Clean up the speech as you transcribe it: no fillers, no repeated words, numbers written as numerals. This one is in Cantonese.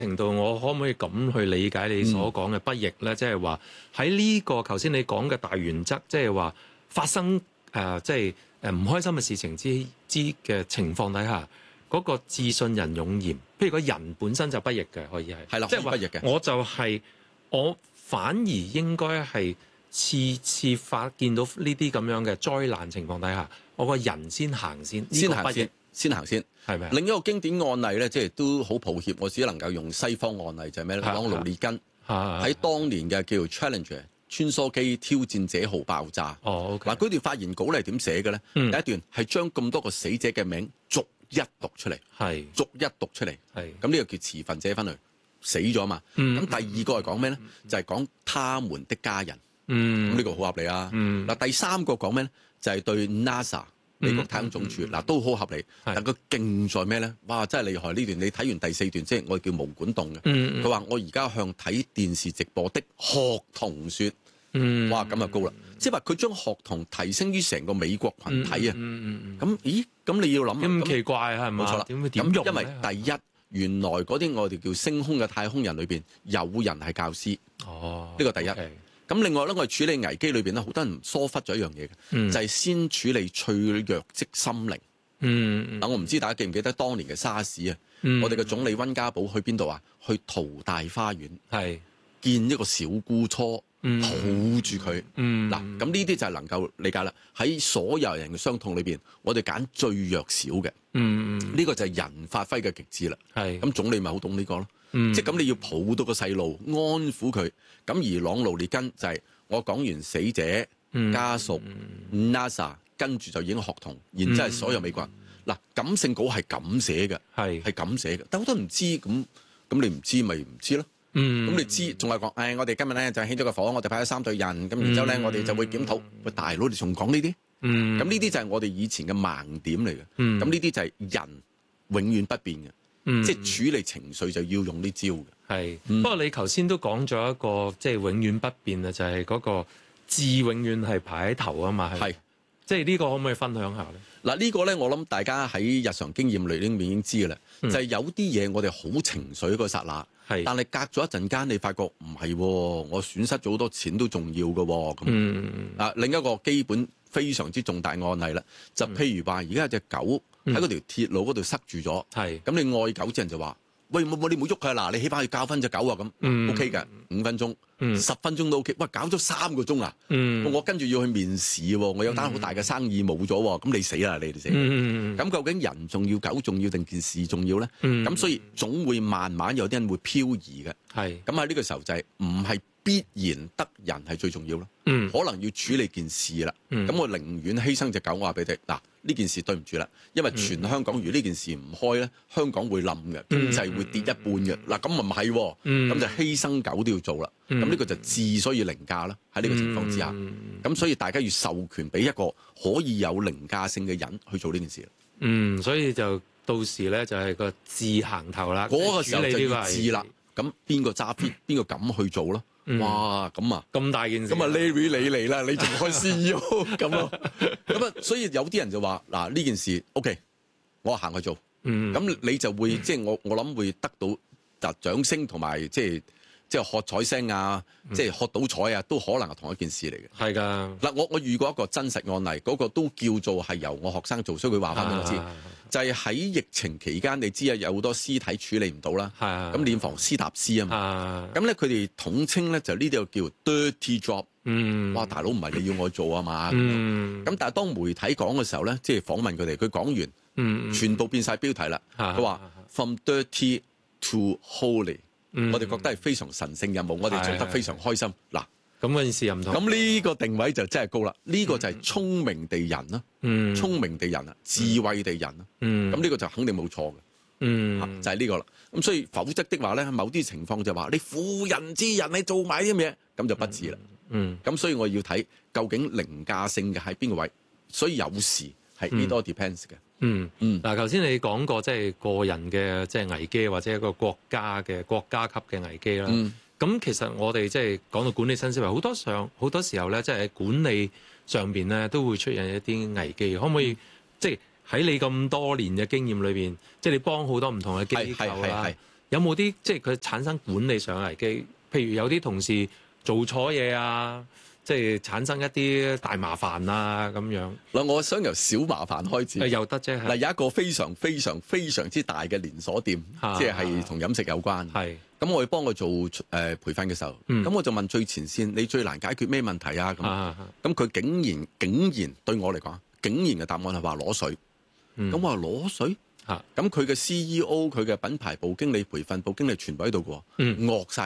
程度，我可唔可以咁去理解你所講嘅不義咧？即係話喺呢個頭先你講嘅大原則，即係話發生即係唔開心嘅事情之嘅情況底下，嗰個自信人勇嚴，譬如個人本身就不義嘅，可以係啦， 即係話不義嘅。 我就係我反而應該係次見到呢啲咁樣嘅災難情況底下，我個人先行先， 先行先， 係咪？ 另一個經典案例咧，即係都好抱歉，我只能夠用西方案例，就係咩咧？朗奴列根喺當年嘅叫做 Challenger 穿梭機挑戰者號爆炸。 哦，OK。 嗱，嗰段發言稿咧係點寫嘅咧？第一段係將咁多個死者嘅名逐一讀出嚟，逐一讀出嚟。咁呢個叫持份者分類，死咗嘛。咁第二個係講咩咧？就係講他們的家人。咁呢個好合理啊。嗱，第三個講咩咧？就係對 NASA。美國太空總署嗱都好合理，但佢勁在咩咧？哇！真係厲害呢段，你睇完第四段，即係我哋叫毛管動嘅。佢話：我而家向睇電視直播的學童説，哇！咁就高啦。即係話佢將學童提升於成個美國群體啊。咁咦？咁你要諗咁奇怪係嘛？ 冇錯啦。 點用？ 因為第一，原來嗰啲我哋叫升空嘅太空人裏邊有人係教師。 哦， 呢個第一。咁另外咧，我哋處理危機裏邊咧，好多人疏忽咗一樣嘢嘅，就係先處理脆弱即心靈。嗱，我唔知大家記唔記得當年嘅沙士啊？我哋嘅總理溫家寶去邊度啊？去淘大花園，見一個小姑初，抱住佢。嗱，咁呢啲就係能夠理解啦。喺所有人嘅傷痛裏邊，我哋揀最弱小嘅。呢個就係人發揮嘅極致啦。咁總理咪好懂呢個咯。即係咁，你要抱到個細路，安撫佢。咁而朗奴列根就係我講完死者家屬、NASA， 跟住就已經學童，然之後係所有美國人。嗱，感性稿係咁寫嘅，係咁寫嘅。但好多人唔知，咁你唔知咪唔知咯。咁你知仲係講，我哋今日咧就起咗個火，我哋派咗3隊人，咁然之後咧我哋就會檢討。喂，大佬，你仲講呢啲？咁呢啲就係我哋以前嘅盲點嚟嘅。咁呢啲就係人永遠不變嘅。即係處理情緒就要用呢招嘅。 不過你頭先都講咗一個即係永遠不變啊，就係嗰個智永遠係排喺頭啊嘛。即係呢個可唔可以分享下咧？ 嗱，呢個咧我諗大家喺日常經驗裏面已經知嘅啦。就係有啲嘢我哋好情緒個剎那，但係隔咗一陣間，你發覺唔係，我損失咗好多錢都重要嘅喎。咁另一個基本非常之重大案例啦，就譬如話而家有隻狗喺嗰條鐵路嗰度塞住咗，咁你愛狗之人就話：喂，你唔好喐佢嗱，你起碼要教翻隻狗啊咁，OK 嘅5分鐘、10分鐘都 OK。喂，搞咗3個鐘啊！我跟住要去面試喎，我有單好大嘅生意冇咗喎，咁你死啦，你哋死！咁究竟人重要、狗重要定件事重要咧？咁所以總會慢慢有啲人會漂移嘅。咁喺呢個時候就係唔係必然得人係最重要咯？可能要處理件事啦。咁我寧願犧牲隻狗，我話俾你聽嗱。呢件事對唔住啦，因為全香港如果呢件事唔開咧，香港會冧嘅，經濟會跌一半嘅。嗱，咁唔係喎，咁就犧牲狗都要做啦。咁呢個就之所以凌駕啦。喺呢個情況之下，咁所以大家要授權俾一個可以有凌駕性嘅人去做呢件事啦。 所以就到時咧就係個智行頭啦。 嗰個時候就要智啦。咁邊個揸 fit，邊個敢去做咯？哇，咁啊， 咁大件事， 咁啊 Larry 你嚟啦，你仲開 CEO 咁咯，咁啊，所以有啲人就話嗱，呢件事 OK， 我行去做，咁你就會即係我諗會得到掌聲同埋即係喝彩聲啊，即係喝倒彩啊，都可能係同一件事嚟嘅。 係㗎。嗱， 我遇過一個真實案例，嗰個都叫做係由我學生做，所以佢話翻俾我知。就係喺疫情期間，你知啊，有好多屍體處理唔到啦，咁殮房屍塔師啊嘛，咁咧佢哋統稱咧就呢啲叫 dirty job，哇，大佬唔係你要我做啊嘛，咁但係當媒體講嘅時候咧，即係訪問佢哋，佢講完，全部變晒標題啦，佢話 from dirty to holy，我哋覺得係非常神聖任務，我哋做得非常開心。嗱， 咁嗰件事又唔同。 咁呢個定位就真係高啦，呢個就係聰明地人啦，聰明地人啊，智慧地人啊，咁呢個就肯定冇錯嘅，就係呢個啦。咁所以否則的話咧，某啲情況就話你婦人之仁，你做埋啲嘢，咁就不智啦。咁所以我要睇究竟凌駕性嘅喺邊個位，所以有時係 it all depends 嘅。 嗱，頭先你講過即係個人嘅即係危機，或者一個國家級嘅危機啦。咁其實我哋即係講到管理新思維，好多時候咧，即係喺管理上邊咧都會出現一啲危機。可唔可以即係喺你咁多年嘅經驗裏邊，即係你幫好多唔同嘅機構啦， 有冇啲即係佢產生管理上危機？譬如有啲同事做錯嘢啊，即係產生一啲大麻煩啊咁樣。 嗱，我想由小麻煩開始。 又得啫。 嗱，有一個非常非常非常之大嘅連鎖店，即係同飲食有關。 係。 咁我去幫佢做培訓嘅時候，咁我就問最前線：你最難解決咩問題啊？咁佢竟然對我嚟講，竟然嘅答案係話攞水。咁我話攞水。咁佢嘅 CEO、佢嘅品牌部經理、培訓部經理全部喺度嘅喎，惡晒。